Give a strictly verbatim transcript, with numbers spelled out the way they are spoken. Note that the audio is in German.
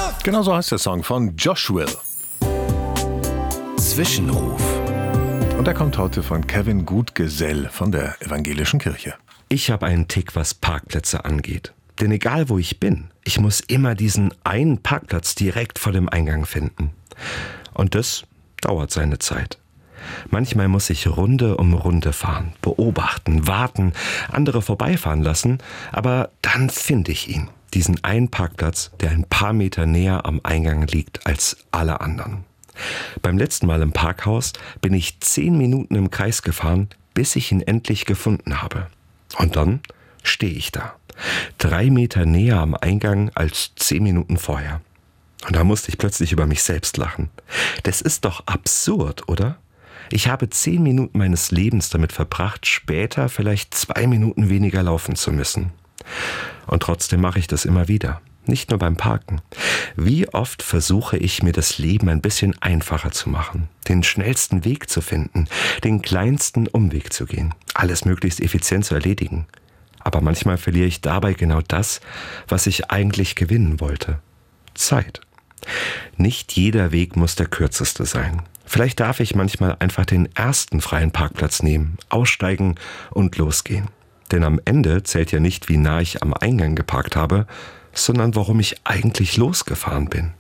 Genau so heißt der Song von Josh Will. Zwischenruf. Und er kommt heute von Kevin Gutgesell von der Evangelischen Kirche. Ich habe einen Tick, was Parkplätze angeht. Denn egal wo ich bin, ich muss immer diesen einen Parkplatz direkt vor dem Eingang finden. Und das dauert seine Zeit. Manchmal muss ich Runde um Runde fahren, beobachten, warten, andere vorbeifahren lassen, aber dann finde ich ihn, diesen einen Parkplatz, der ein paar Meter näher am Eingang liegt als alle anderen. Beim letzten Mal im Parkhaus bin ich zehn Minuten im Kreis gefahren, bis ich ihn endlich gefunden habe. Und dann stehe ich da, drei Meter näher am Eingang als zehn Minuten vorher. Und da musste ich plötzlich über mich selbst lachen. Das ist doch absurd, oder? Ich habe zehn Minuten meines Lebens damit verbracht, später vielleicht zwei Minuten weniger laufen zu müssen. Und trotzdem mache ich das immer wieder. Nicht nur beim Parken. Wie oft versuche ich, mir das Leben ein bisschen einfacher zu machen, den schnellsten Weg zu finden, den kleinsten Umweg zu gehen, alles möglichst effizient zu erledigen. Aber manchmal verliere ich dabei genau das, was ich eigentlich gewinnen wollte. Zeit. Nicht jeder Weg muss der kürzeste sein. Vielleicht darf ich manchmal einfach den ersten freien Parkplatz nehmen, aussteigen und losgehen. Denn am Ende zählt ja nicht, wie nah ich am Eingang geparkt habe, sondern warum ich eigentlich losgefahren bin.